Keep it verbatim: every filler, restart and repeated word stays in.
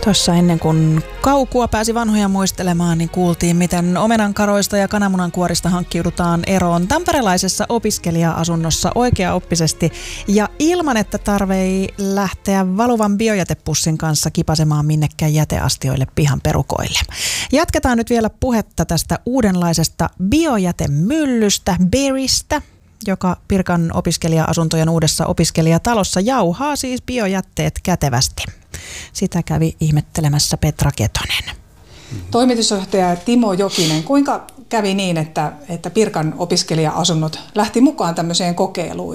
Tuossa ennen kuin kaukua pääsi vanhoja muistelemaan, niin kuultiin, miten omenankaroista ja kananmunankuorista hankkiudutaan eroon tamperelaisessa opiskelija-asunnossa oikeaoppisesti ja ilman, että tarvii lähteä valuvan biojätepussin kanssa kipasemaan minnekään jäteastioille pihan perukoille. Jatketaan nyt vielä puhetta tästä uudenlaisesta biojätemyllystä, Berrystä, joka Pirkan opiskelija-asuntojen uudessa opiskelijatalossa jauhaa siis biojätteet kätevästi. Sitä kävi ihmettelemässä Petra Ketonen. Toimitusjohtaja Timo Jokinen, kuinka kävi niin, että, että Pirkan opiskelija-asunnot lähti mukaan tämmöiseen kokeiluun